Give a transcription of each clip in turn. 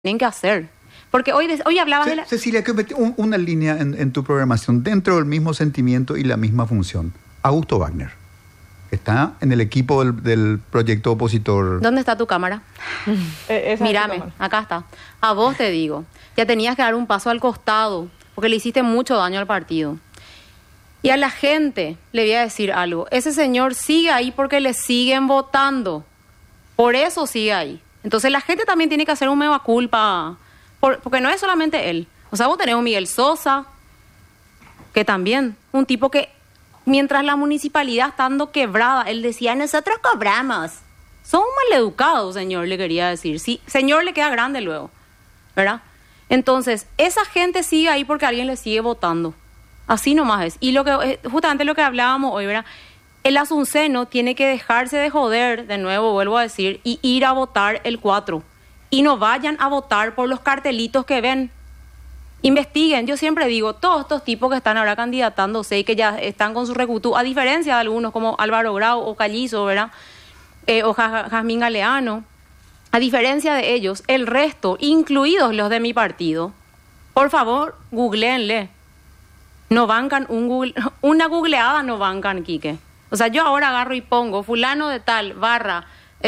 tienen que hacer. Porque hoy hablabas de la... Cecilia, que metí una línea en tu programación dentro del mismo sentimiento y la misma función. Augusto Wagner está en el equipo del proyecto opositor. ¿Dónde está tu cámara? Mírame, acá está. A vos te digo, ya tenías que dar un paso al costado, porque le hiciste mucho daño al partido. Y a la gente le voy a decir algo. Ese señor sigue ahí porque le siguen votando. Por eso sigue ahí. Entonces la gente también tiene que hacer un mea culpa, porque no es solamente él. O sea, vos tenés un Miguel Sosa, que también, un tipo que, mientras la municipalidad estando quebrada, él decía, nosotros cobramos. Son maleducados, señor, le quería decir. Sí, señor le queda grande luego, ¿verdad? Entonces, esa gente sigue ahí porque alguien le sigue votando. Así nomás es. Y justamente lo que hablábamos hoy, ¿verdad? El asunceno tiene que dejarse de joder, de nuevo vuelvo a decir, y ir a votar el 4. Y no vayan a votar por los cartelitos que ven. Investiguen. Yo siempre digo, todos estos tipos que están ahora candidatándose y que ya están con su recutú, a diferencia de algunos como Álvaro Grau o Callizo, ¿verdad? O Jazmín Galeano, a diferencia de ellos, el resto, incluidos los de mi partido, por favor, googleenle. No bancan una googleada, no bancan, Quique. O sea, yo ahora agarro y pongo fulano de tal, barra,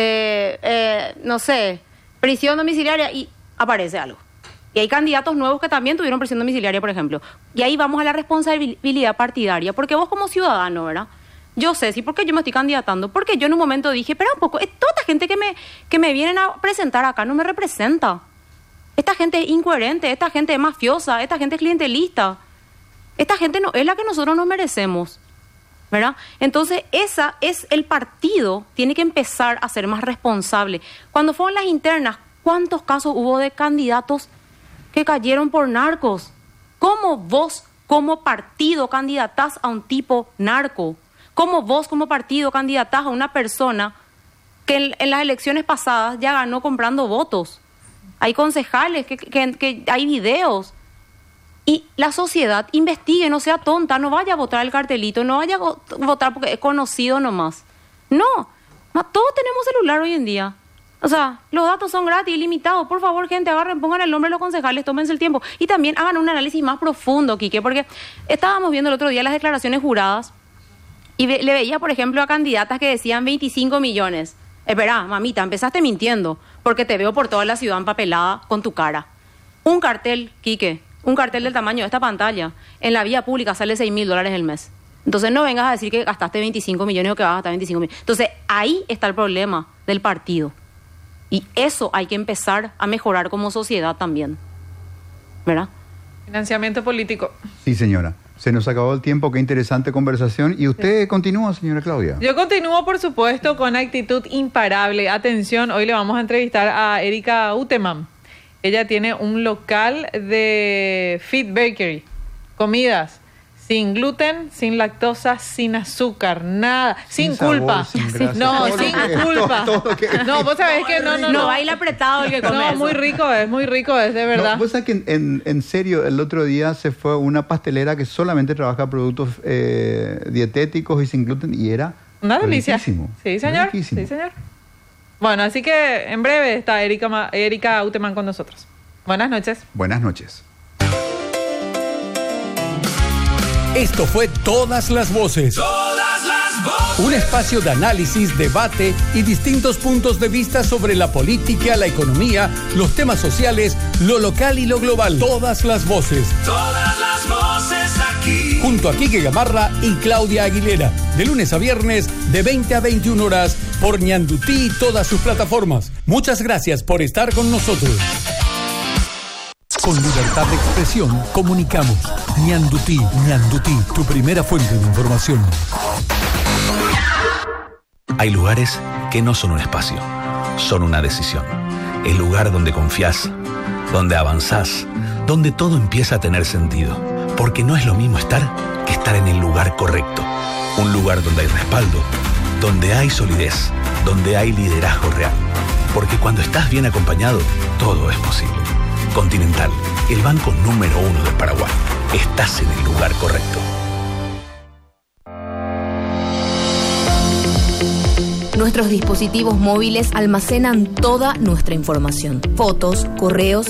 no sé, prisión domiciliaria y aparece algo. Y hay candidatos nuevos que también tuvieron prisión domiciliaria, por ejemplo. Y ahí vamos a la responsabilidad partidaria. Porque vos como ciudadano, ¿verdad? Yo sé, sí, porque yo me estoy candidatando. Porque yo en un momento dije, espera un poco, toda esta gente que me vienen a presentar acá no me representa. Esta gente es incoherente, esta gente es mafiosa, esta gente es clientelista. Esta gente no es la que nosotros nos merecemos, ¿verdad? Entonces, esa es el partido, tiene que empezar a ser más responsable. Cuando fueron las internas, ¿cuántos casos hubo de candidatos que cayeron por narcos? ¿Cómo vos, como partido, candidatás a un tipo narco? ¿Cómo vos, como partido, candidatás a una persona que en las elecciones pasadas ya ganó comprando votos? Hay concejales, que hay videos. Y la sociedad investigue, no sea tonta, no vaya a votar el cartelito, no vaya a votar porque es conocido nomás. No, todos tenemos celular hoy en día. O sea, los datos son gratis, ilimitados. Por favor, gente, agarren, pongan el nombre de los concejales, tómense el tiempo. Y también hagan un análisis más profundo, Quique, porque estábamos viendo el otro día las declaraciones juradas y le veía, por ejemplo, a candidatas que decían 25 millones. Espera, mamita, empezaste mintiendo, porque te veo por toda la ciudad empapelada con tu cara. Un cartel, Quique, un cartel del tamaño de esta pantalla, en la vía pública sale $6,000 el mes. Entonces no vengas a decir que gastaste 25 millones o que vas a gastar 25 millones. Entonces ahí está el problema del partido. Y eso hay que empezar a mejorar como sociedad también, ¿verdad? Financiamiento político. Sí, señora. Se nos acabó el tiempo, qué interesante conversación. ¿Y usted continúa, señora Claudia? Yo continúo, por supuesto, con actitud imparable. Atención, hoy le vamos a entrevistar a Erika Uteman. Ella tiene un local de Fit Bakery, comidas sin gluten, sin lactosa, sin azúcar, nada, sin culpa. Sin grasa. No, sin culpa. No, vos sabés que no. No baila apretado el que come. No, eso. muy rico es, de verdad. No, vos sabés que en serio, el otro día se fue una pastelera que solamente trabaja productos dietéticos y sin gluten y era una delicia. Riquísimo. Sí, señor. Riquísimo. Sí, señor. Bueno, así que en breve está Erika Uteman con nosotros. Buenas noches. Buenas noches. Esto fue Todas las Voces. Todas las voces. Un espacio de análisis, debate y distintos puntos de vista sobre la política, la economía, los temas sociales, lo local y lo global. Todas las voces. Todas las voces aquí. Junto a Quique Gamarra y Claudia Aguilera. De lunes a viernes, de 20 a 21 horas, por Ñandutí y todas sus plataformas. Muchas gracias por estar con nosotros. Con libertad de expresión, comunicamos. Ñandutí, tu primera fuente de información. Hay lugares que no son un espacio, son una decisión. El lugar donde confías, donde avanzás, donde todo empieza a tener sentido. Porque no es lo mismo estar que estar en el lugar correcto. Un lugar donde hay respaldo, donde hay solidez, donde hay liderazgo real. Porque cuando estás bien acompañado, todo es posible. Continental, el banco número 1 del Paraguay. Estás en el lugar correcto. Nuestros dispositivos móviles almacenan toda nuestra información. Fotos, correos